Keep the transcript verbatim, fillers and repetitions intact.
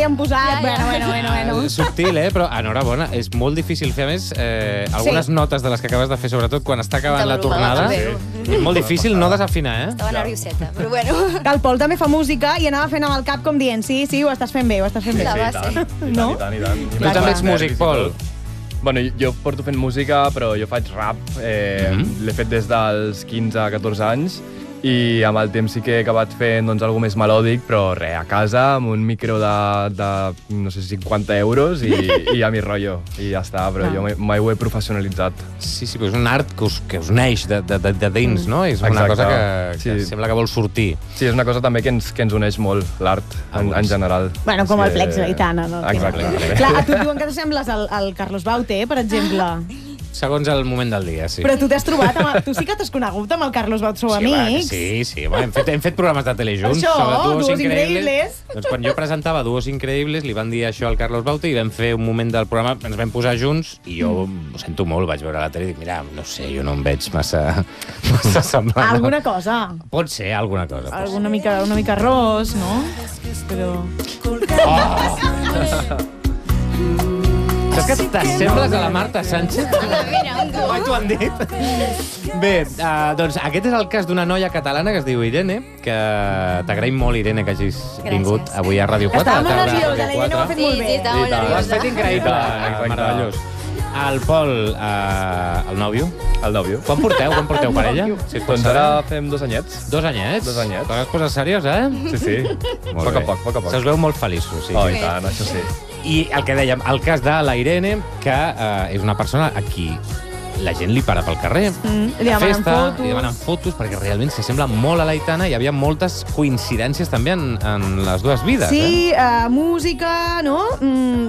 han posat. Ja, ja. Bueno, bueno, bueno, bueno. És subtil, eh? Però enhorabona. És molt difícil fer, a més, eh, algunes Sí. notes de les que acabes de fer, sobretot quan està acabant la Desenvolupador, tornada. també. És molt difícil no desafinar, eh? Estava nervioseta, però bueno. Que el Pol també fa música i anava fent amb el cap com dient sí, sí, ho estàs fent bé, ho estàs fent bé. La Sí, i base. tant, i tant, No? i tant, i tant. Tu també ets músic, Pol. Bueno, jo porto fent música, però jo faig rap. Eh, Mhm. L'he fet des dels quinze a catorze anys i amb el temps sí que he acabat fent doncs, alguna més melòdic, però res, a casa, amb un micro de, de no sé, cinquanta euros i, i a mi rotllo. I ja està, però Ah. jo mai, mai ho he professionalitzat. Sí, sí, però és un art que us, que us neix de, de, de, de dins, no? És una Exacte. cosa que, que Sí. sembla que vol sortir. Sí, és una cosa també que ens, que ens uneix molt, l'art, en, en general. Bueno, com sí, el Plex Gaitana. No? Exacte. Clar, a tu et diuen que t'assembles al, al Carlos Baute, per exemple. Segons el moment del dia, sí. Però tu t'has trobat amb... El... Tu sí que t'has conegut amb el Carlos Baute, sou Sí, va, que amics. sí, sí. Bueno, hem, fet, hem fet programes de tele junts. Això, sobre Duos Increïbles. Doncs quan jo presentava Duos Increïbles, li van dir això al Carlos Baute i vam fer un moment del programa, ens vam posar junts i jo Mm. ho sento molt, vaig veure la tele i dic, mira, no sé, jo no em veig massa, massa semblant. Alguna cosa. Pot ser alguna cosa. Pot ser. Alguna mica, una mica ros, no? Però... Saps que t'assembles a la Marta Sánchez? Mira, un duo. Mai t'ho han dit? Bé, uh, doncs aquest és el cas d'una noia catalana que es diu Irene, que t'agraïm molt, Irene, que hagis Gràcies. vingut avui a Ràdio quatre. Estava molt a tarda a nerviosa, Ràdio la Irene ho ha fet Sí, molt sí, bé. estava molt I tant. Ho has nerviosa. fet increïble, Exacte. meravellós. El Pol, uh, el nòvio. El nòvio. Quan porteu? Quan porteu parella? Si et pots Doncs saber. ara fem dos anyets. Dos anyets? Dos anyets. Te vas posar seriós, eh? Sí, sí. Molt poc a bé. poc, poc a poc. Se us veu molt feliços, sí. Oh, i tant, això sí. I el que dèiem, el cas de la Irene, que uh, és una persona a qui la gent li para pel carrer, Mm, li a demanen festa, fotos. li demanen fotos, perquè realment s'assembla molt a l'Aitana i hi havia moltes coincidències també en, en les dues vides. Sí, uh, música, no? Mm,